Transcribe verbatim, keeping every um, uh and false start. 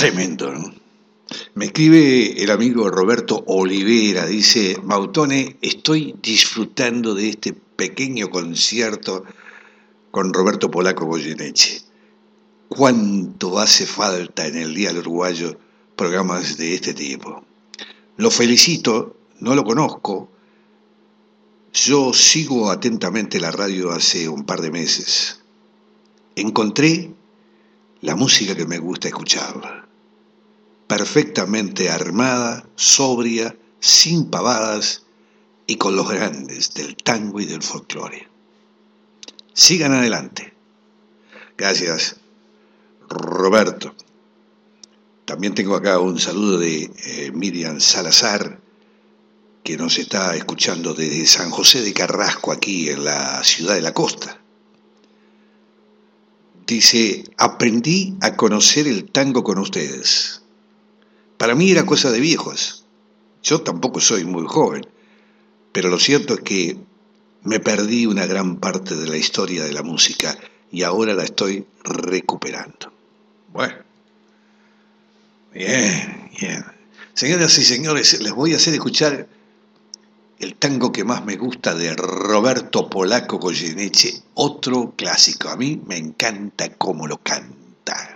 Tremendo, ¿no? Me escribe el amigo Roberto Olivera, dice, Mautone, estoy disfrutando de este pequeño concierto con Roberto Polaco Goyeneche. ¿Cuánto hace falta en el Día del Uruguayo programas de este tipo? Lo felicito, no lo conozco. Yo sigo atentamente la radio hace un par de meses. Encontré la música que me gusta escucharla. Perfectamente armada, sobria, sin pavadas y con los grandes del tango y del folclore. Sigan adelante. Gracias, Roberto. También tengo acá un saludo de eh, Miriam Salazar, que nos está escuchando desde San José de Carrasco, aquí en la ciudad de la costa. Dice, aprendí a conocer el tango con ustedes. Para mí era cosa de viejos. Yo tampoco soy muy joven, pero lo cierto es que me perdí una gran parte de la historia de la música y ahora la estoy recuperando. Bueno, bien, bien. Señoras y señores, les voy a hacer escuchar el tango que más me gusta de Roberto Polaco Goyeneche, otro clásico. A mí me encanta cómo lo canta.